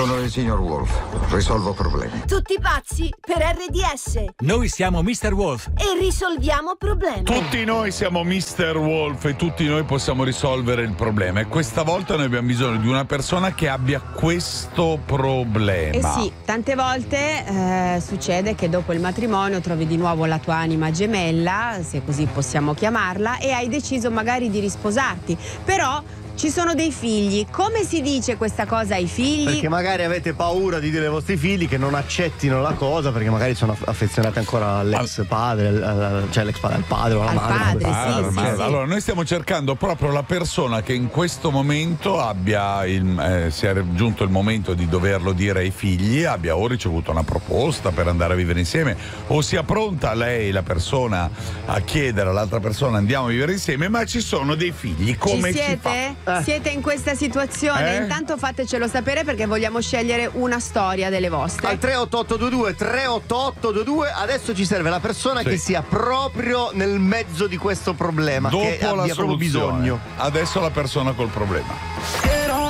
Sono il signor Wolf, risolvo problemi. Tutti pazzi per RDS. Noi siamo Mr. Wolf e risolviamo problemi. Tutti noi siamo Mr. Wolf e tutti noi possiamo risolvere il problema. E questa volta noi abbiamo bisogno di una persona che abbia questo problema. Eh sì, tante volte succede che dopo il matrimonio trovi di nuovo la tua anima gemella, se così possiamo chiamarla, e hai deciso magari di risposarti. Però ci sono dei figli. Come si dice questa cosa ai figli? Perché magari avete paura di dire ai vostri figli che non accettino la cosa, perché magari sono affezionati ancora all'ex padre, cioè l'ex padre, al padre o alla madre. Padre, sì. Allora, noi stiamo cercando proprio la persona che in questo momento si è raggiunto il momento di doverlo dire ai figli, abbia o ricevuto una proposta per andare a vivere insieme, o sia pronta lei, la persona, a chiedere all'altra persona andiamo a vivere insieme, ma ci sono dei figli. Come ci si siete? fa? Siete in questa situazione? Intanto fatecelo sapere, perché vogliamo scegliere una storia delle vostre. Al 38822 adesso ci serve la persona che sia proprio nel mezzo di questo problema, Dopo che la abbia proprio soluzione. bisogno. Adesso la persona col problema.